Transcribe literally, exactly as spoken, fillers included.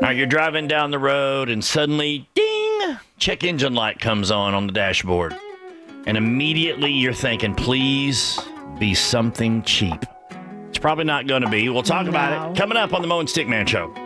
right, you're driving down the road and suddenly, ding, check engine light comes on on the dashboard. And immediately you're thinking, please be something cheap. It's probably not going to be. We'll talk No. about it coming up on the Mo and Stickman Show.